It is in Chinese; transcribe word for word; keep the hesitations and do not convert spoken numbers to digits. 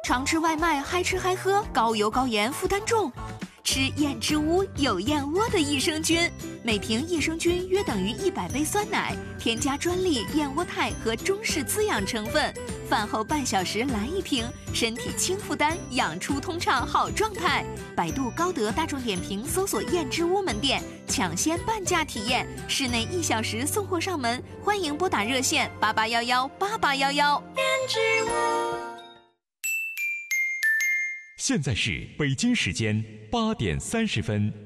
常吃外卖，嗨吃嗨喝，高油高盐，负担重。吃燕之屋有燕窝的益生菌，每瓶益生菌约等于一百杯酸奶，添加专利燕窝肽和中式滋养成分。饭后半小时来一瓶，身体轻负担，养出通畅好状态。百度、高德、大众点评搜索燕之屋门店，抢先半价体验，室内一小时送货上门。欢迎拨打热线八八幺幺八八幺幺。燕之屋。 现在是北京时间八点三十分。